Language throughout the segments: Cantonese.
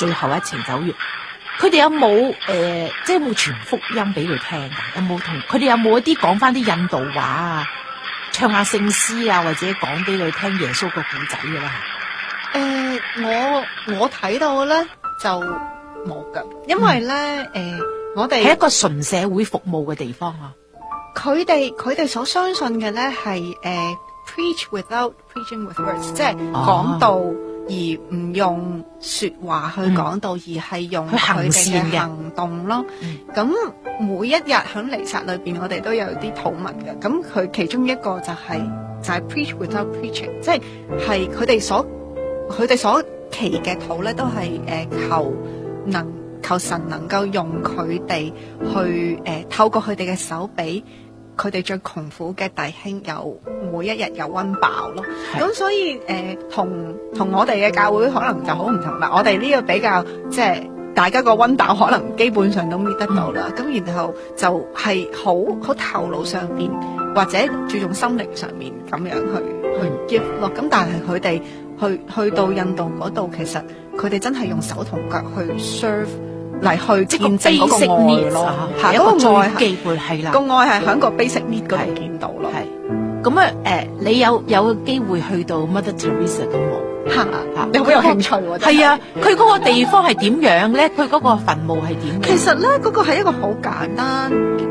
最後一程走完，佢哋有冇即係有冇傳福音俾佢聽㗎？有冇同佢哋有冇一啲講翻啲印度話啊，唱下聖詩啊，或者講俾佢聽耶穌個故仔㗎啦？ 我睇到咧就冇㗎，因為咧我哋係一個純社會服務嘅地方啊。 佢哋所相信嘅咧係preach without preaching with words，即係講道而唔用說話去講道，而係用佢哋嘅行動咯。咁每一日喺彌撒裏邊，我哋都有啲禱文嘅。咁佢其中一個就係 preach without preaching，即係佢哋所祈嘅禱咧，都係求神能夠用佢哋去透過佢哋嘅手俾佢哋最窮苦嘅弟兄有每一日有溫飽咯。咁所以同我哋嘅教會可能就好唔同啦。我哋呢個比較即係大家個溫飽可能基本上都搣得到啦。咁然後就係好頭腦上面或者注重心靈上面咁樣去 give 咯。咁但係佢哋去到印度嗰度，其實佢哋真係用手同腳去 serve 嚟去見證嗰個愛咯，係嗰個愛基本係啦，個愛係喺個 basic need 嗰度見到咯。 係咁啊，你有機會去到 Mother Teresa 咁冇？ 嚇，你好有興趣喎！ 係啊，佢嗰個地方係點樣咧？佢嗰個墳墓係點？ 其實咧，嗰個係一個好簡單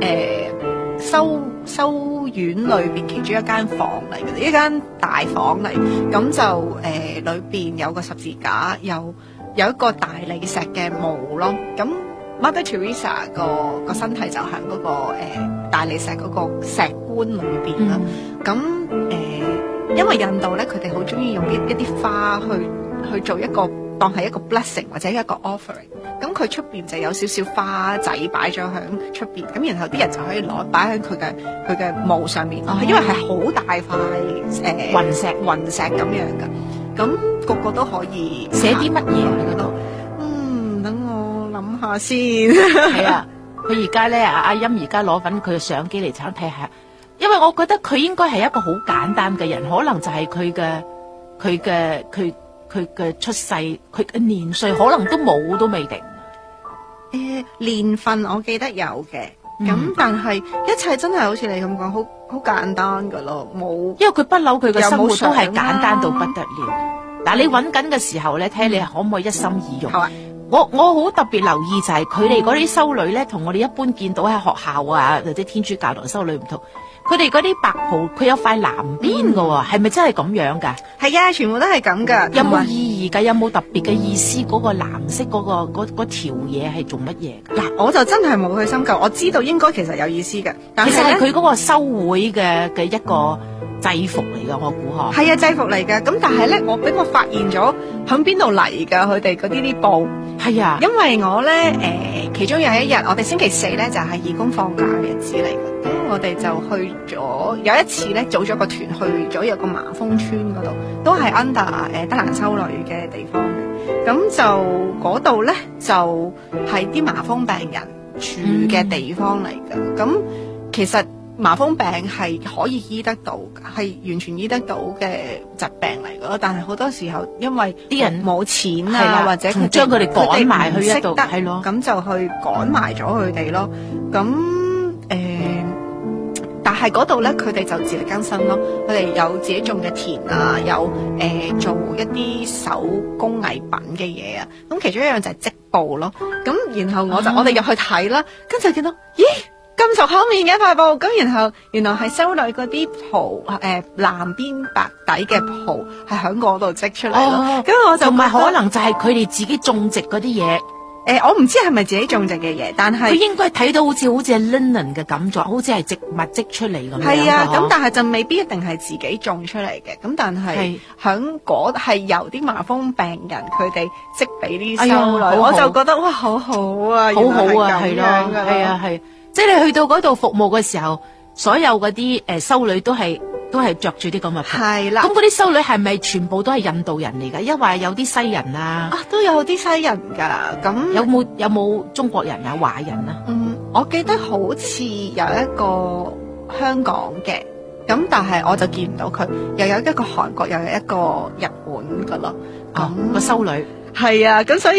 修院裏邊其中一間房嚟嘅，一間大房嚟。咁就裏邊有個十字架，有一個大理石嘅墓咯。咁 Mother Teresa 個身體就喺嗰個大理石嗰個石棺裏邊啦。咁因為印度咧，佢哋好中意用一啲花去做一個當係一個 blessing 或者一個 offering。咁佢出邊就有少少花仔擺咗喺出邊，咁然後啲人就可以攞擺喺佢嘅墓上面咯。因為係好大塊雲石咁樣噶，咁個個都可以寫啲乜嘢喺嗰度？ 等我諗下先。 係啊，佢而家咧阿音而家攞緊佢嘅相機嚟睇下，因為我覺得佢應該係一個好簡單嘅人，可能就係佢嘅出世，佢嘅年歲可能都冇都未定。 年份我記得有嘅，咁但係一切真係好似你咁講，好簡單噶咯，冇。因為佢不嬲，佢嘅生活都係簡單到不得了。嗱，你揾緊嘅時候咧，睇你可唔可以一心二用。 好啊。 我好特別留意就係佢哋嗰啲修女咧，同我哋一般見到喺學校啊或者天主教堂修女唔同。佢哋嗰啲白袍，佢有塊藍邊噶喎，係咪真係咁樣噶？ 係啊，全部都係咁噶。 有冇意義噶？有冇特別嘅意思？嗰個藍色嗰條嘢係做乜嘢？ 嗱，我就真係冇去深究。我知道應該其實有意思嘅，但係其實係佢嗰個修會嘅一個制服嚟噶，我估嗬。係啊，制服嚟噶。咁但係咧，我發現咗響邊度嚟噶？佢哋嗰啲布係啊， 因為我咧其中有一日，我哋星期四咧就係義工放假嘅日子嚟嘅。咁我哋就去咗有一次咧，組咗個團去咗有個麻風村嗰度，都係 under 德蘭修女嘅地方嘅。咁就嗰度咧就係啲麻風病人住嘅地方嚟嘅。咁其實麻風病係可以醫得到，係完全醫得到嘅疾病嚟嘅。但係好多時候因為啲人冇錢啊，或者將佢哋趕埋去一度，係咯， 咁就去趕埋咗佢哋咯。咁但係嗰度咧，佢哋就自力更生咯。佢哋有自己種嘅田啊，有做一啲手工藝品嘅嘢啊。咁其中一樣就係織布咯。咁然後我哋入去睇啦，跟住見到咦咁熟口面嘅一塊布。咁然後原來係修女嗰啲袍藍邊白底嘅袍係喺嗰度織出嚟咯。咁我就同埋可能就係佢哋自己種植嗰啲嘢。 我唔知係咪自己種植嘅嘢，但係佢應該睇到好似係 linen 嘅感覺，好似係植物織出嚟咁樣。 係啊，咁但係就未必一定係自己種出嚟嘅。咁但係響嗰係由啲麻風病人佢哋織俾啲修女，我就覺得哇，好好啊， 好好啊，係咯，係啊，係。即係你去到嗰度服務嘅時候，所有嗰啲修女都係着住啲咁嘅袍。 係啦。 咁嗰啲修女係咪全部都係印度人嚟㗎？因為有啲西人啊。 都有啲西人㗎。咁有冇中國人啊、華人啊？ 我記得好似有一個香港嘅，咁但係我就見唔到佢。又有一個韓國，又有一個日本㗎咯。 個修女。 係啊，咁所以。